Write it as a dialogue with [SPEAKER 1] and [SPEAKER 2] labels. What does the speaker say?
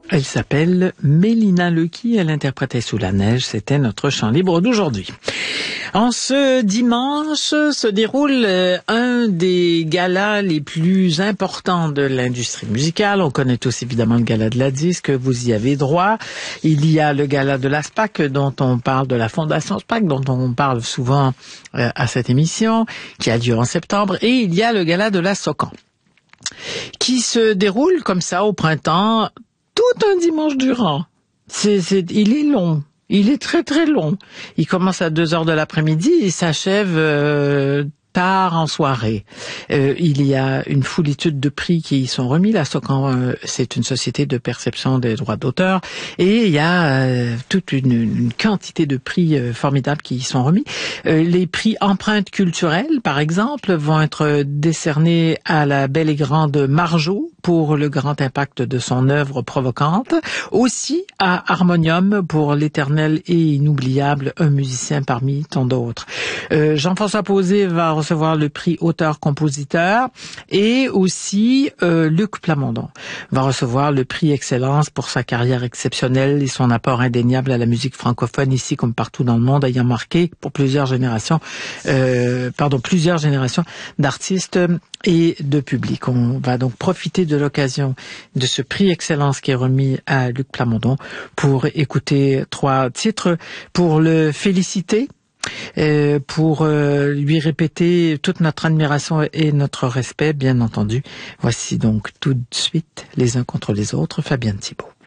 [SPEAKER 1] Elle s'appelle Mélina Lecky, elle interprétait Sous la neige, c'était notre chant libre d'aujourd'hui. En ce dimanche se déroule un des galas les plus importants de l'industrie musicale. On connaît tous évidemment le gala de la disque, vous y avez droit. Il y a le gala de la SPAC dont on parle, de la Fondation SPAC dont on parle souvent à cette émission, qui a lieu en septembre. Et il y a le gala de la SOCAN, qui se déroule comme ça au printemps, tout un dimanche durant. Il est long. Il est très très long. Il commence à 2h de l'après-midi et s'achève tard en soirée. Il y a une foulitude de prix qui y sont remis. La SOCAN, c'est une société de perception des droits d'auteur, et il y a toute une quantité de prix formidables qui y sont remis. Les prix empreintes culturelles, par exemple, vont être décernés à la belle et grande Marjo pour le grand impact de son œuvre provocante, aussi à Harmonium pour l'éternel et inoubliable Un musicien parmi tant d'autres. Jean-François Posé va recevoir le prix auteur-compositeur, et aussi Luc Plamondon va recevoir le prix Excellence pour sa carrière exceptionnelle et son apport indéniable à la musique francophone ici comme partout dans le monde, ayant marqué pour plusieurs générations d'artistes et de public. On va donc profiter de l'occasion de ce prix Excellence qui est remis à Luc Plamondon pour écouter 3 titres, pour le féliciter, pour lui répéter toute notre admiration et notre respect, bien entendu. Voici donc tout de suite, les uns contre les autres, Fabienne Thibault.